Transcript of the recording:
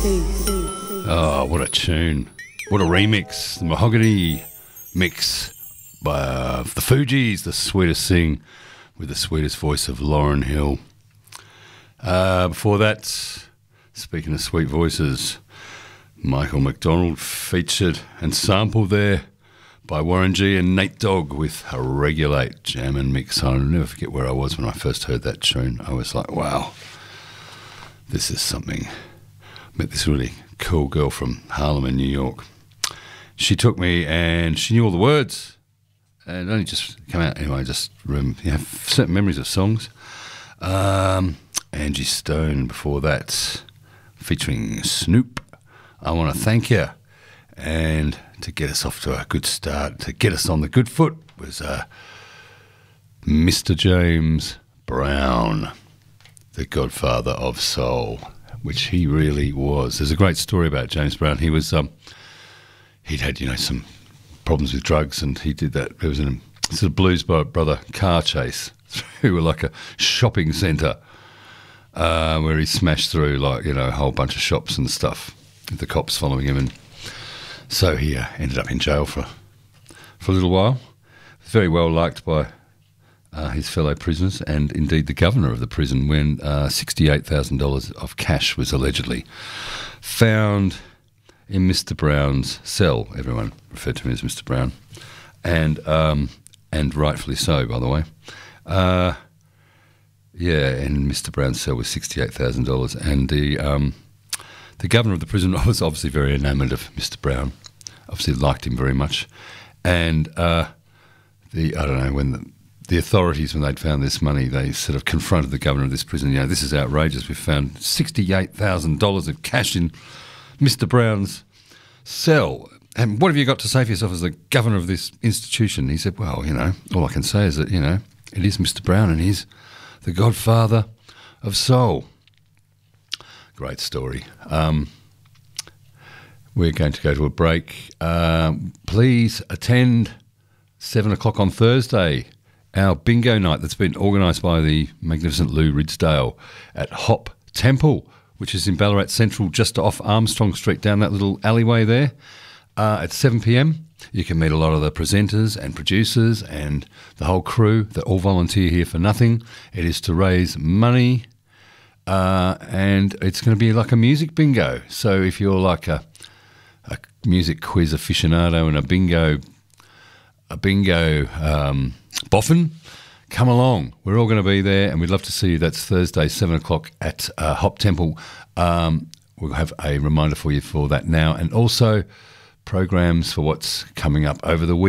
Oh, what a tune. What a remix. The Mahogany mix by the Fugees, The Sweetest Thing, with the sweetest voice of Lauryn Hill. Before that, speaking of sweet voices, Michael McDonald featured and sampled there by Warren G and Nate Dogg with a Regulate jam and mix. I'll never forget where I was when I first heard that tune. I was like, wow, this is something. Met this really cool girl from Harlem in New York. She took me and she knew all the words. And it only just came out anyway, just have certain memories of songs. Angie Stone before that, featuring Snoop. I want to thank you. And to get us off to a good start, to get us on the good foot, was Mr. James Brown, the godfather of soul, which he really was. There's a great story about James Brown. He was, he'd had, some problems with drugs, and he did that. It was in a sort of Blues Brother car chase through like a shopping centre, where he smashed through a whole bunch of shops and stuff, with the cops following him, and so he ended up in jail for a little while. Very well liked by his fellow prisoners, and indeed the governor of the prison, when $68,000 of cash was allegedly found in Mr. Brown's cell. Everyone referred to him as Mr. Brown, and rightfully so, by the way. And Mr. Brown's cell was $68,000, and the governor of the prison was obviously very enamoured of Mr. Brown, obviously liked him very much, and when the authorities, when they'd found this money, they sort of confronted the governor of this prison. This is outrageous. We've found $68,000 of cash in Mr. Brown's cell. And what have you got to say for yourself as the governor of this institution? He said, well, all I can say is that, it is Mr. Brown, and he's the godfather of soul. Great story. We're going to go to a break. Please attend 7 o'clock on Thursday, our bingo night that's been organised by the magnificent Lou Ridsdale at Hop Temple, which is in Ballarat Central, just off Armstrong Street, down that little alleyway there, at 7 p.m. You can meet a lot of the presenters and producers and the whole crew that all volunteer here for nothing. It is to raise money, and it's going to be like a music bingo. So if you're like a music quiz aficionado and a bingo boffin, come along. We're all going to be there, and we'd love to see you. That's Thursday, 7 o'clock at Hop Temple. We'll have a reminder for you for that now, and also programs for what's coming up over the week.